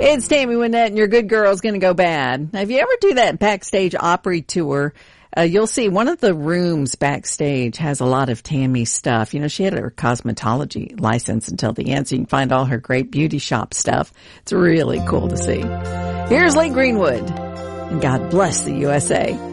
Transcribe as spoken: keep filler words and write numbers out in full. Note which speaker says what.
Speaker 1: It's Tammy Wynette, and your good girl's going to go bad. Now, if you ever do that backstage Opry tour, uh, you'll see one of the rooms backstage has a lot of Tammy stuff. You know, she had her cosmetology license until the end, so you can find all her great beauty shop stuff. It's really cool to see. Here's Lee Greenwood, and God bless the U S A.